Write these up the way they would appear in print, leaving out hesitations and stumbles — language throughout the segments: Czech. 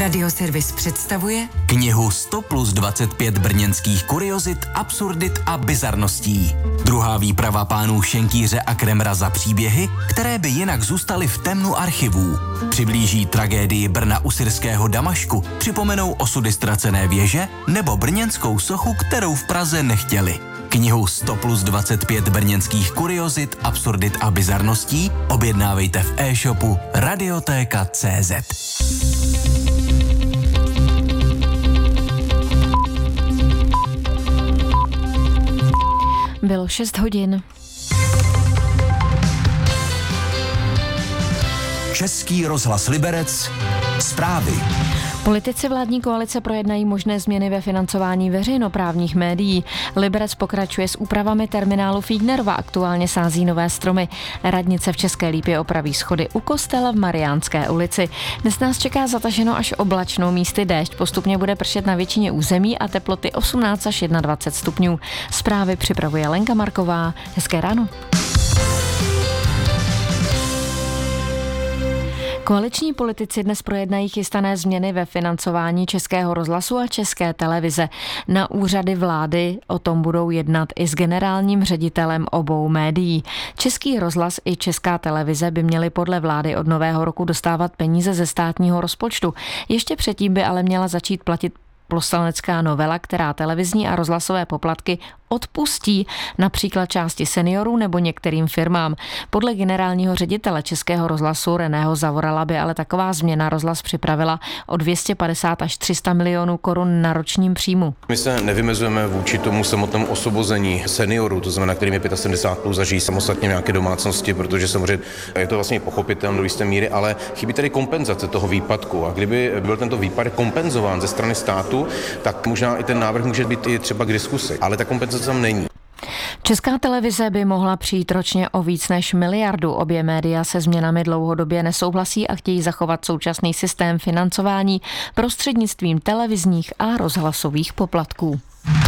Radioservis představuje knihu 100 plus 25 brněnských kuriozit, absurdit a bizarností. Druhá výprava pánů Šenkýře a Kremra za příběhy, které by jinak zůstaly v temnu archivů. Přiblíží tragédii Brna u syrského Damašku, připomenou osudy ztracené věže nebo brněnskou sochu, kterou v Praze nechtěli. Knihu 100 plus 25 brněnských kuriozit, absurdit a bizarností objednávejte v e-shopu Radiotéka.cz. Bylo 6 hodin. Český rozhlas Liberec. Zprávy. Politici vládní koalice projednají možné změny ve financování veřejnoprávních médií. Liberec pokračuje s úpravami terminálu Fígnerova, aktuálně sází nové stromy. Radnice v České Lípě opraví schody u kostela v Mariánské ulici. Dnes nás čeká zataženo až oblačno, místy déšť, postupně bude pršet na většině území a teploty 18 až 21 stupňů. Zprávy připravuje Lenka Marková. Hezké ráno. Koaliční politici dnes projednají chystané změny ve financování Českého rozhlasu a České televize. Na úřady vlády o tom budou jednat i s generálním ředitelem obou médií. Český rozhlas i Česká televize by měly podle vlády od nového roku dostávat peníze ze státního rozpočtu. Ještě předtím by ale měla začít platit poslanecká novela, která televizní a rozhlasové poplatky odpustí například části seniorů nebo některým firmám. Podle generálního ředitele Českého rozhlasu Reného Zavorala by ale taková změna rozhlas připravila o 250 až 300 milionů korun na ročním příjmu. My se nevymezujeme vůči tomu samotnému osvobození seniorů, to znamená, kterým je 75 plus, zažijí samostatně v nějaké domácnosti, protože samozřejmě je to vlastně pochopitelné do jisté míry, ale chybí tady kompenzace toho výpadku. A kdyby byl tento výpadek kompenzován ze strany státu, tak možná i ten návrh může být i třeba k diskusi, ale ta kompenzace tam není. Česká televize by mohla přijít ročně o víc než miliardu. Obě média se změnami dlouhodobě nesouhlasí a chtějí zachovat současný systém financování prostřednictvím televizních a rozhlasových poplatků.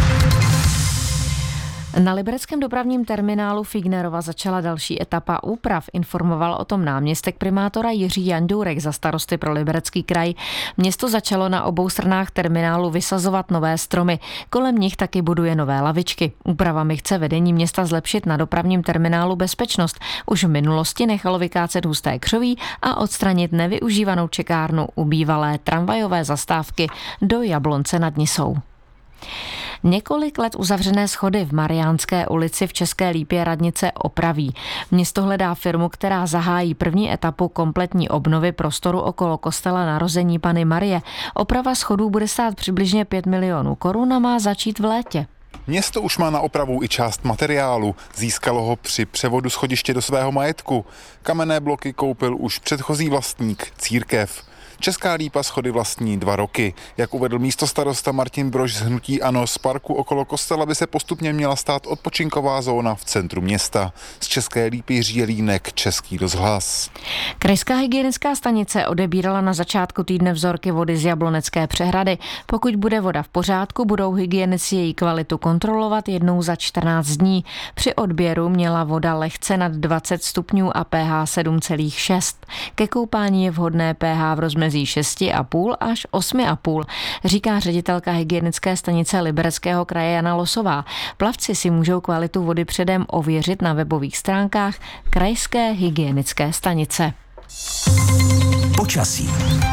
Na libereckém dopravním terminálu Fígnerova začala další etapa úprav, informoval o tom náměstek primátora Jiří Jandourek za Starosty pro Liberecký kraj. Město začalo na obou stranách terminálu vysazovat nové stromy, kolem nich taky buduje nové lavičky. Úpravami chce vedení města zlepšit na dopravním terminálu bezpečnost. Už v minulosti nechalo vykácet husté křoví a odstranit nevyužívanou čekárnu u bývalé tramvajové zastávky do Jablonce nad Nisou. Několik let uzavřené schody v Mariánské ulici v České Lípě radnice opraví. Město hledá firmu, která zahájí první etapu kompletní obnovy prostoru okolo kostela Narození Panny Marie. Oprava schodů bude stát přibližně 5 milionů korun a má začít v létě. Město už má na opravu i část materiálu. Získalo ho při převodu schodiště do svého majetku. Kamenné bloky koupil už předchozí vlastník, církev. Česká Lípa schody vlastní 2 roky. Jak uvedl místostarosta Martin Brož z hnutí ANO, z parku okolo kostela by se postupně měla stát odpočinková zóna v centru města. Z České Lípy Jiří Jelínek, Český rozhlas. Krajská hygienická stanice odebírala na začátku týdne vzorky vody z Jablonecké přehrady. Pokud bude voda v pořádku, budou hygienici její kvalitu kontrolovat jednou za 14 dní. Při odběru měla voda lehce nad 20 stupňů a pH 7,6. Ke koupání je vhodné pH v rozmezí 6,5 až 8,5, říká ředitelka hygienické stanice Libereckého kraje Jana Losová. Plavci si můžou kvalitu vody předem ověřit na webových stránkách Krajské hygienické stanice. Počasí.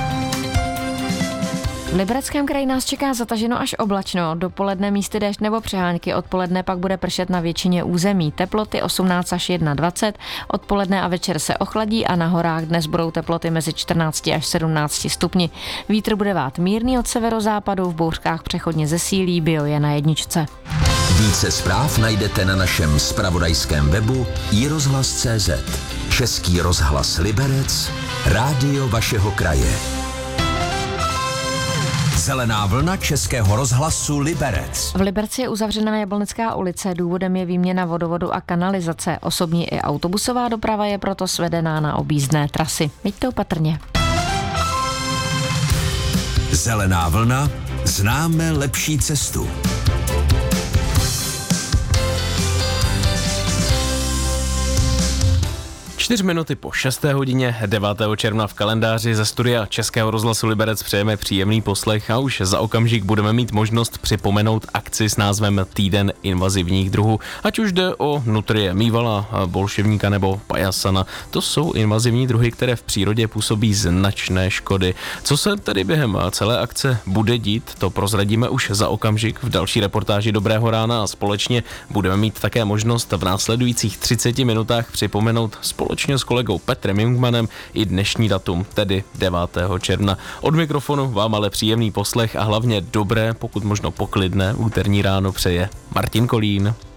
V Libereckém kraji nás čeká zataženo až oblačno, dopoledne místy déšť nebo přehánky, odpoledne pak bude pršet na většině území. Teploty 18 až 21, odpoledne a večer se ochladí a na horách dnes budou teploty mezi 14 až 17 stupni. Vítr bude vát mírný od severozápadu, v bouřkách přechodně zesílí, bio je na 1. Více zpráv najdete na našem zpravodajském webu iRozhlas.cz. Český rozhlas Liberec, rádio vašeho kraje. Zelená vlna Českého rozhlasu Liberec. V Liberci je uzavřena Jablonecká ulice, důvodem je výměna vodovodu a kanalizace. Osobní i autobusová doprava je proto svedená na objízdné trasy. Jeďte opatrně. Zelená vlna, známe lepší cestu. 4 minuty po 6. hodině 9. června v kalendáři ze studia Českého rozhlasu Liberec přejeme příjemný poslech a už za okamžik budeme mít možnost připomenout akci s názvem Týden invazivních druhů. Ať už jde o nutrie, mývala, bolševníka nebo pajasana, to jsou invazivní druhy, které v přírodě působí značné škody. Co se tedy během celé akce bude dít, to prozradíme už za okamžik v další reportáži Dobrého rána a společně budeme mít také možnost v následujících 30 minutách připomenout společně s kolegou Petrem Jungmanem i dnešní datum, tedy 9. června. Od mikrofonu vám ale příjemný poslech a hlavně dobré, pokud možno poklidné úterní ráno přeje Martin Kolín.